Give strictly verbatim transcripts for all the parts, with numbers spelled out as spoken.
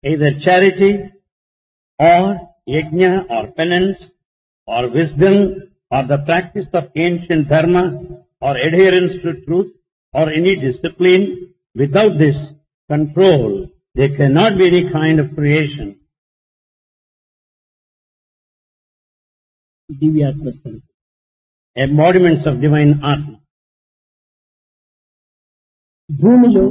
either charity or yajna or penance or wisdom or the practice of ancient dharma or adherence to truth or any discipline. Without this control, there cannot be any kind of creation. దివ్యాత్మస్థం Embodiments of divine Atma. భూమిలో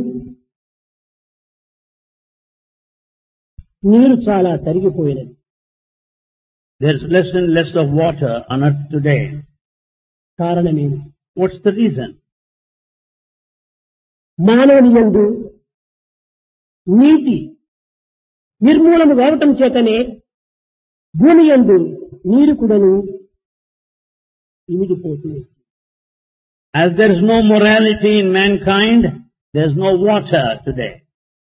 నీరు చాలా తరిగిపోయినది. There's less and less of water on earth today. కారణమేమి? What's the reason? మానవుని యందు నీటి నిర్మూలన కావటం చేతనే భూమి యందు నీరు కూడాను ఇమిడిపోతుంది. As there is no morality in mankind, there is no water today.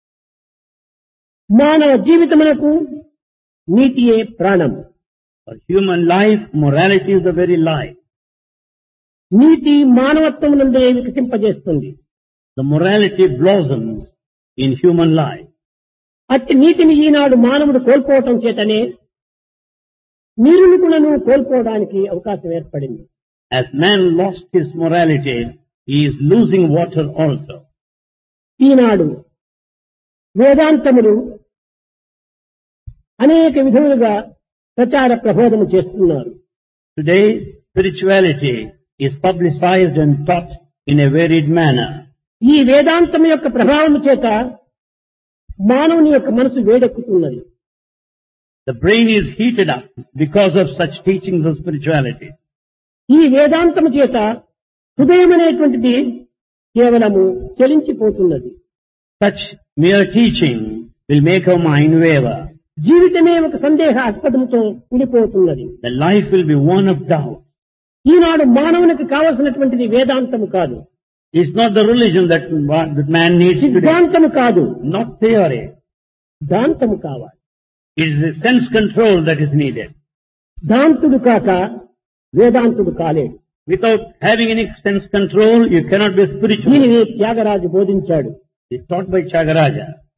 మానవ జీవితమునకు నీతియే ప్రాణం. For human life, morality is the very life. NITI మానవత్వమునందే వికసింపజేస్తుంది. The morality blossoms in human life. అట్టి నీతిని ఈనాడు మానవుడు కోల్పోవటం చేతనే నీరుని కూడాను కోల్పోవడానికి అవకాశం ఏర్పడింది. As man lost his morality, he is losing water also. ఈనాడు వేదాంతములు అనేక విధములుగా ప్రచార ప్రబోధము చేస్తున్నారు. Today, spirituality is publicized and taught in a varied manner. ఈ వేదాంతం యొక్క ప్రభావం చేత మానవుని యొక్క మనసు వేడెక్కుతున్నది. The brain is heated up because of such teachings of spirituality. ఈ వేదాంతము చేత హృదయం అనేటువంటిది కేవలము చలించిపోతున్నది. Such mere teaching will make our mind waver. జీవితమే ఒక సందేహాస్పదముతో కూలిపోతున్నది. The life will be one of doubt. ఈనాడు మానవునికి కావలసినటువంటిది వేదాంతము కాదు, It's not the religion that, that man needs today. సిద్ధాంతము కాదు, Not theory. దాంతము కావాలి. It is the sense control that is needed. దాంతుడు కాక వేదాంతుడు కాలేడు. Without having any sense control, you cannot be spiritual. దీనిని త్యాగరాజు బోధించాడు. It's taught by Tyagaraja.